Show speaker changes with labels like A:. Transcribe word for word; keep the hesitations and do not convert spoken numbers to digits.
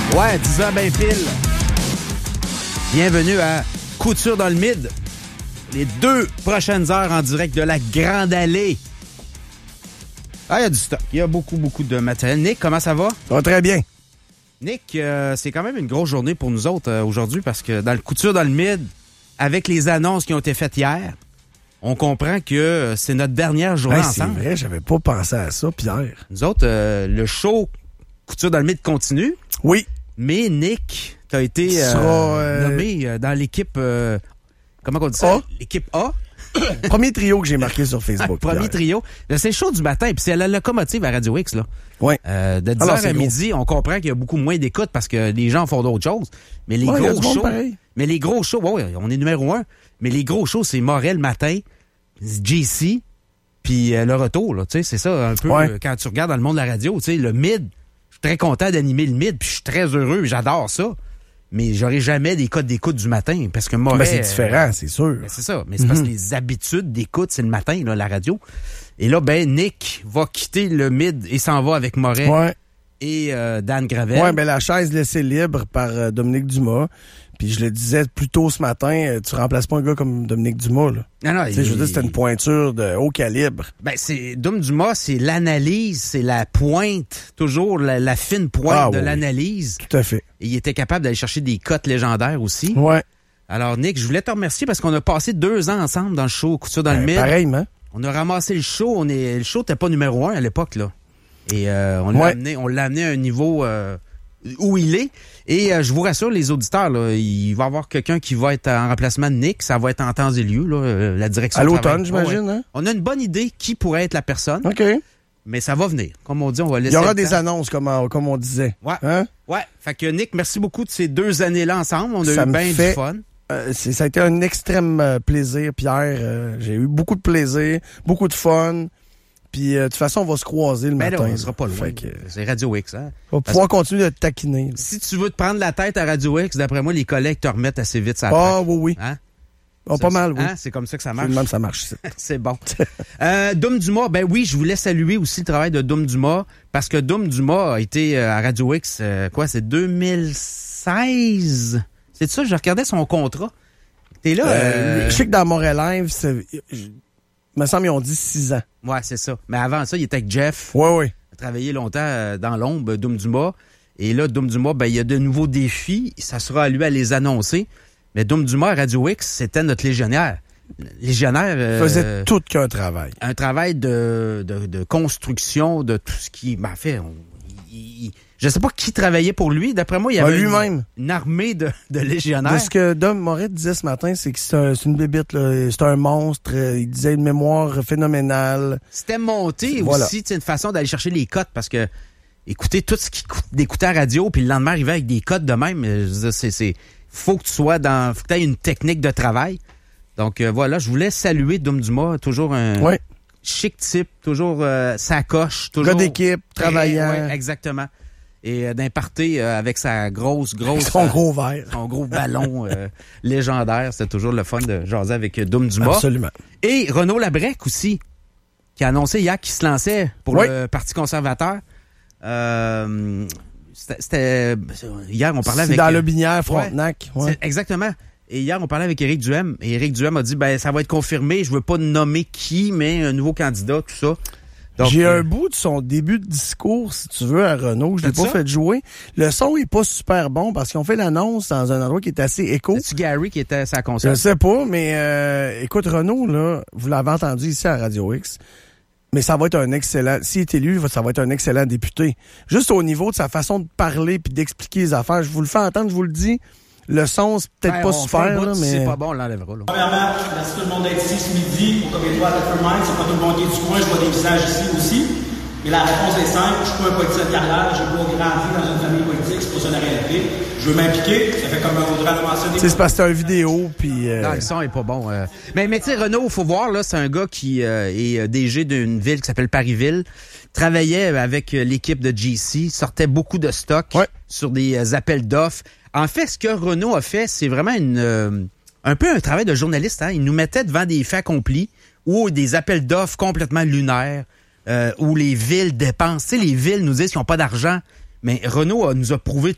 A: Ouais, dix heures ben pile. Bienvenue à Couture dans le Mid. Les deux prochaines heures en direct de la Grande Allée. Ah, il y a du stock. Il y a beaucoup, beaucoup de matériel. Nick, comment ça va?
B: Ça va très bien.
A: Nick, euh, c'est quand même une grosse journée pour nous autres euh, aujourd'hui parce que dans le Couture dans le Mid, avec les annonces qui ont été faites hier, on comprend que euh, c'est notre dernière journée
B: hey,
A: ensemble.
B: C'est vrai, j'avais pas pensé à ça, Pierre.
A: Nous autres, euh, le show Couture dans le Mid continue.
B: Oui.
A: Mais Nick, t'as été euh,
B: sera, euh...
A: nommé euh, dans l'équipe... Euh, comment on dit ça?
B: A.
A: L'équipe A.
B: Premier trio que j'ai marqué sur Facebook.
A: Premier
B: Pierre.
A: trio. Là, c'est le show du matin, puis c'est la locomotive à Radio X, là.
B: Oui.
A: Euh, de dix heures à midi, on comprend qu'il y a beaucoup moins d'écoute parce que les gens font d'autres choses. Mais les
B: ouais,
A: gros shows.
B: pareil.
A: Mais les gros shows, ouais, on est numéro un. Mais les gros shows, c'est Morel matin, J C, puis euh, le retour, là. Tu sais, c'est ça un peu
B: ouais.
A: euh, quand tu regardes dans le monde de la radio, tu sais, le mid. Je suis très content d'animer le mid, puis je suis très heureux, j'adore ça. Mais j'aurai jamais des codes d'écoute du matin parce que Morel...
B: Ben, c'est différent, c'est sûr.
A: Ben, c'est ça. Mais c'est mm-hmm. parce que les habitudes d'écoute, c'est le matin, là, la radio. Et là, ben, Nick va quitter le mid et s'en va avec Morel
B: ouais.
A: et euh, Dan Gravel.
B: Oui, ben la chaise laissée libre par euh, Dominique Dumas. Puis je le disais plus tôt ce matin, euh, tu remplaces pas un gars comme Dominique Dumas, là.
A: Non, non.
B: Tu sais, il... je veux dire, c'était une pointure de haut calibre.
A: Ben, c'est, Dom Dumas, c'est l'analyse, c'est la pointe, toujours la, la fine pointe
B: ah,
A: de
B: oui,
A: l'analyse.
B: Tout à fait.
A: Et il était capable d'aller chercher des cotes légendaires aussi.
B: Ouais.
A: Alors, Nick, je voulais te remercier parce qu'on a passé deux ans ensemble dans le show Couture dans ben, le Mid.
B: Pareillement.
A: On a ramassé le show. On est, le show n'était pas numéro un à l'époque, là. Et euh, on, l'a
B: ouais.
A: amené, on l'a amené à un niveau euh, où il est. Et euh, je vous rassure, les auditeurs, là, il va y avoir quelqu'un qui va être en remplacement de Nick. Ça va être en temps et lieu, là, euh, la direction.
B: À l'automne, j'imagine. Ouais. Hein?
A: On a une bonne idée qui pourrait être la personne.
B: OK.
A: Mais ça va venir. Comme on dit, on va laisser.
B: Il y aura des annonces, comme on, comme on disait.
A: Ouais.
B: Hein?
A: Ouais. Fait que Nick, merci beaucoup de ces deux années-là ensemble. On a
B: ça
A: eu bien
B: fait...
A: du fun.
B: Euh, c'est, ça a été un extrême euh, plaisir, Pierre. Euh, j'ai eu beaucoup de plaisir, beaucoup de fun. Puis, euh, de toute façon, on va se croiser le
A: ben
B: matin.
A: Là, on sera pas loin. Que... C'est Radio X, hein?
B: On va pouvoir que... continuer de te taquiner. Là.
A: Si tu veux te prendre la tête à Radio X, d'après moi, les collègues te remettent assez vite ça.
B: Ah, oui, oui.
A: Hein?
B: Oh, pas mal, oui.
A: Hein? C'est comme ça que ça marche.
B: C'est même ça marche.
A: C'est bon. euh, Dom Dumas, ben oui, je voulais saluer aussi le travail de Dom Dumas, parce que Dom Dumas a été à Radio X, euh, quoi, c'est deux mille seize? C'est ça, je regardais son contrat. T'es là?
B: Euh,
A: euh...
B: Je sais que dans Montréal Live, c'est... il me semble qu'ils ont dit six ans.
A: Ouais, c'est ça. Mais avant ça, il était avec Jeff.
B: Oui, oui.
A: Il a travaillé longtemps euh, dans l'ombre, Dom Dumas. Et là, Dom Dumas, ben, il y a de nouveaux défis. Ça sera à lui à les annoncer. Mais Dom Dumas à Radio X, c'était notre légionnaire. Légionnaire... Euh,
B: faisait tout qu'un travail.
A: Un travail de, de, de construction, de tout ce qui... Ben, en fait, on, il, il, je sais pas qui travaillait pour lui. D'après moi, il y avait
B: ben, lui-même.
A: Une, une armée de, de légionnaires.
B: De ce que Dom Moret disait ce matin, c'est que c'est, un, c'est une bébite, là. C'est un monstre. Il disait une mémoire phénoménale.
A: C'était monté
B: voilà.
A: aussi, une façon d'aller chercher les cotes, parce que écouter tout ce qu'il écoutait à la radio, puis le lendemain arriver avec des cotes de même, c'est... c'est faut que tu sois dans... faut que tu aies une technique de travail. Donc, euh, voilà, je voulais saluer Dom Dumas, toujours un
B: oui.
A: chic type, toujours euh, sacoche, toujours...
B: gars d'équipe, travaillant.
A: Oui, exactement. Et euh, d'un party euh, avec sa grosse, grosse...
B: Son euh, gros verre.
A: Son gros ballon euh, légendaire. C'était toujours le fun de jaser avec Dom Dumas.
B: Absolument.
A: Et Renaud Labrec aussi, qui a annoncé hier qu'il se lançait pour
B: oui.
A: le Parti conservateur. Euh... C'était, c'était... Hier, on parlait
B: c'est
A: avec...
B: dans le Binière, Frontenac.
A: Ouais, ouais. Exactement. Et hier, on parlait avec Éric Duhem. Et Éric Duhem a dit, ben ça va être confirmé. Je veux pas nommer qui, mais un nouveau candidat, tout ça. Donc,
B: j'ai
A: euh...
B: un bout de son début de discours, si tu veux, à Renaud. Je l'ai pas ça? fait jouer. Le son est pas super bon parce qu'ils ont fait l'annonce dans un endroit qui est assez écho.
A: C'est-tu Gary qui était à sa console?
B: Je sais pas, mais euh, écoute, Renaud, là, vous l'avez entendu ici à Radio X. Mais ça va être un excellent... S'il est élu, ça va être un excellent député. Juste au niveau de sa façon de parler puis d'expliquer les affaires. Je vous le fais entendre, je vous le dis. Le son, c'est peut-être
A: ben,
B: pas super, là, mais...
A: Si c'est pas bon, on l'enlèvera. Là.
C: Premièrement, merci tout le monde d'être ici ce midi au Comité à Teffermine. C'est pas tout le monde qui est du coin, je vois des visages ici aussi. Et la réponse est simple. Je suis pas un politicien de carrière. J'ai pas grandi dans une famille politique. C'est pas ça la réalité. Je veux m'impliquer. Ça fait comme Audrey l'a mentionné.
B: C'est parce que c'est une vidéo, puis... Euh...
A: Non, le son est pas bon. Euh... Mais, mais tu sais, Renaud, il faut voir, là, c'est un gars qui euh, est D G d'une ville qui s'appelle Parisville. Travaillait avec l'équipe de G C. Sortait beaucoup de stock
B: ouais.
A: sur des euh, appels d'offres. En fait, ce que Renaud a fait, c'est vraiment une euh, un peu un travail de journaliste. Hein? Il nous mettait devant des faits accomplis ou des appels d'offres complètement lunaires. Euh, où les villes dépensent. Tu sais, les villes nous disent qu'ils n'ont pas d'argent, mais Renaud a, nous a prouvé